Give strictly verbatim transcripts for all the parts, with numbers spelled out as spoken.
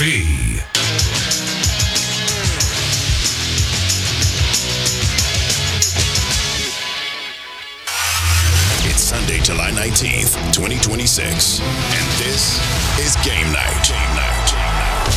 B. It's Sunday, July nineteenth, twenty twenty-six, and this is Game Night. Game Night. Game Night.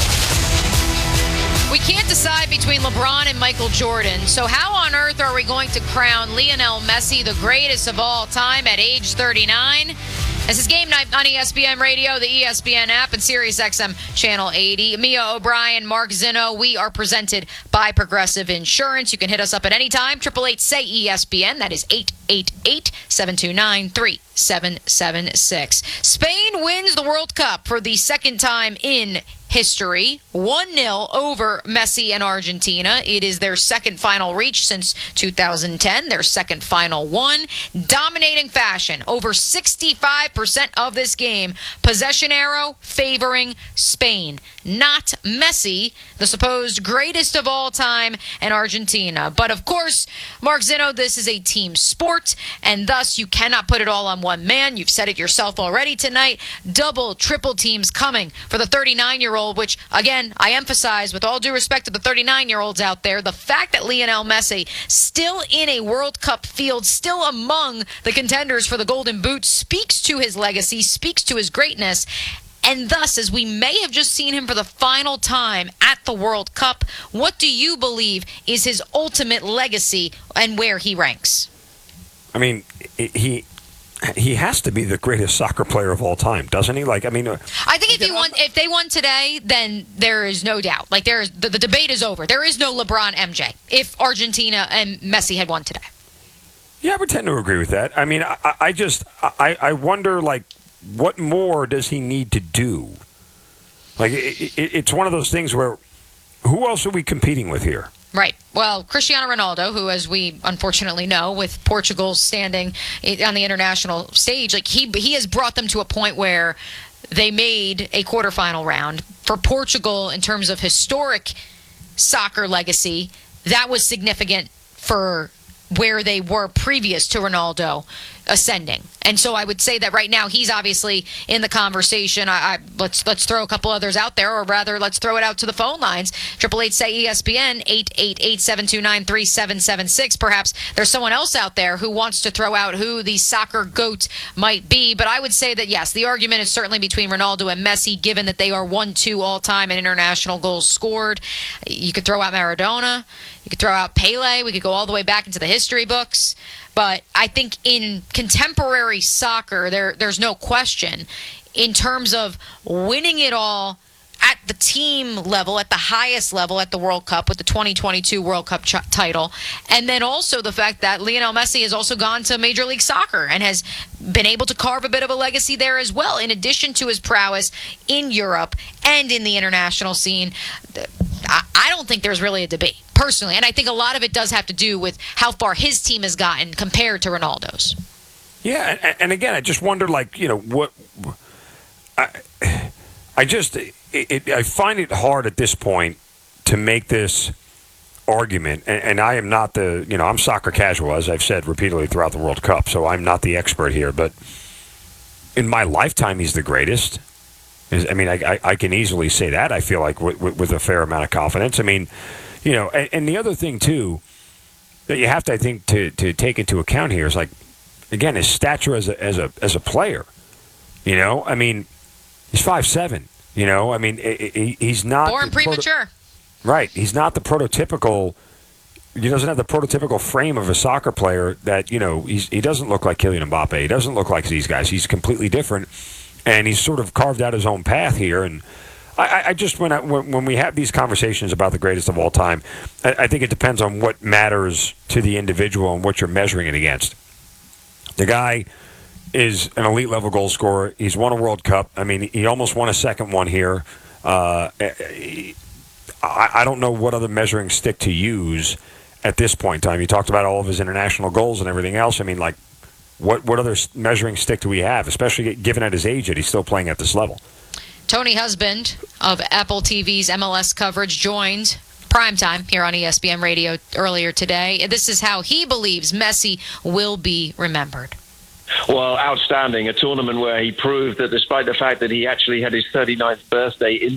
We can't decide between LeBron and Michael Jordan, so how on earth are we going to crown Lionel Messi the greatest of all time at age thirty-nine? This is Game Night on E S P N Radio, the E S P N app, and Sirius X M Channel eighty. Mia O'Brien, Mark Zinno, we are presented by Progressive Insurance. You can hit us up at any time, eight eight eight, say E S P N. That is eight eight eight, seven two nine, three seven seven six. Spain wins the World Cup for the second time in history, one nil over Messi and Argentina. It is their second final reach since two thousand ten, their second final one. Dominating fashion, over sixty-five percent of this game, possession arrow favoring Spain. Not Messi, the supposed greatest of all time, and Argentina. But of course, Mark Zinno, this is a team sport, and thus you cannot put it all on one man. You've said it yourself already tonight. Double, triple teams coming for the thirty-nine-year-old, which, again, I emphasize, with all due respect to the thirty-nine-year-olds out there, the fact that Lionel Messi still in a World Cup field, still among the contenders for the Golden Boot, speaks to his legacy, speaks to his greatness. And thus, as we may have just seen him for the final time at the World Cup, what do you believe is his ultimate legacy and where he ranks? I mean, he he has to be the greatest soccer player of all time, doesn't he? Like, I mean, uh, I think if he won, if they won today, then there is no doubt. Like, there is the, the debate is over. There is no LeBron M J if Argentina and Messi had won today. Yeah, I would tend to agree with that. I mean, I, I just I, I wonder, like, what more does he need to do? Like, it, it, it's one of those things where who else are we competing with here? Right. Well, Cristiano Ronaldo, who, as we unfortunately know, with Portugal standing on the international stage, like he he has brought them to a point where they made a quarterfinal round. For Portugal, in terms of historic soccer legacy, that was significant for where they were previous to Ronaldo ascending. And so I would say that right now he's obviously in the conversation. I, I let's let's throw a couple others out there, or rather let's throw it out to the phone lines. Triple eight say E S P N, eight eight eight, seven two nine, three seven seven six. Perhaps there's someone else out there who wants to throw out who the soccer GOAT might be. But I would say that yes, the argument is certainly between Ronaldo and Messi, given that they are one two all time in international goals scored. You could throw out Maradona. You could throw out Pele. We could go all the way back into the history books. But I think in contemporary soccer, there there's no question in terms of winning it all at the team level, at the highest level at the World Cup with the twenty twenty-two World Cup ch- title. And then also the fact that Lionel Messi has also gone to Major League Soccer and has been able to carve a bit of a legacy there as well, in addition to his prowess in Europe and in the international scene. I don't think there's really a debate, personally. And I think a lot of it does have to do with how far his team has gotten compared to Ronaldo's. Yeah, and, and again, I just wonder, like, you know, what... I, I just... It, it, I find it hard at this point to make this argument, and, and I am not the... You know, I'm soccer casual, as I've said repeatedly throughout the World Cup, so I'm not the expert here, but in my lifetime, he's the greatest. I mean, I, I can easily say that, I feel like, with, with a fair amount of confidence. I mean, you know, and, and the other thing, too, that you have to, I think, to, to take into account here is, like, again, his stature as a, as a as a player. You know, I mean, he's five seven, you know? I mean, he, he's not... Born premature. Proto- right. He's not the prototypical... He doesn't have the prototypical frame of a soccer player that, you know, he's, he doesn't look like Kylian Mbappe. He doesn't look like these guys. He's completely different. And he's sort of carved out his own path here. And I, I just, when, I, when when we have these conversations about the greatest of all time, I, I think it depends on what matters to the individual and what you're measuring it against. The guy is an elite level goal scorer. He's won a World Cup. I mean, he almost won a second one here. Uh, I, I don't know what other measuring stick to use at this point in time. You talked about all of his international goals and everything else. I mean, like, What what other measuring stick do we have, especially given at his age that he's still playing at this level? Tony Husband of Apple T V's M L S coverage joined Primetime here on E S P N Radio earlier today. This is how he believes Messi will be remembered. Well, outstanding. A tournament where he proved that despite the fact that he actually had his thirty-ninth birthday in